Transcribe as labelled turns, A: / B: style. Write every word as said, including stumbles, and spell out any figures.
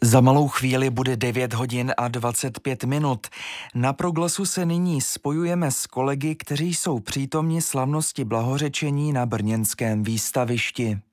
A: Za malou chvíli bude devět hodin a dvacet pět minut. Na Proglasu se nyní spojujeme s kolegy, kteří jsou přítomni slavnosti blahořečení na brněnském výstavišti.